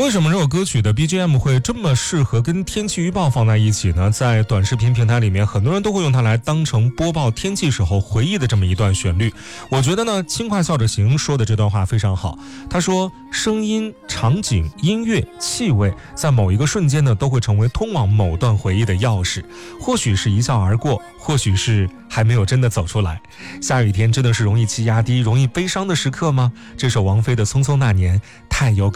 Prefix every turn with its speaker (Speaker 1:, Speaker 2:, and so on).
Speaker 1: 为什么这首歌曲的 BGM 会这么适合跟天气预报放在一起呢？在短视频平台里面，很多人都会用它来当成播报天气时候回忆的这么一段旋律。我觉得呢，轻快笑着行说的这段话非常好。他说，声音、场景、音乐、气味，在某一个瞬间呢，都会成为通往某段回忆的钥匙。或许是一笑而过，或许是还没有真的走出来。下雨天真的是容易气压低、容易悲伤的时刻吗？这首王菲的《匆匆那年》太有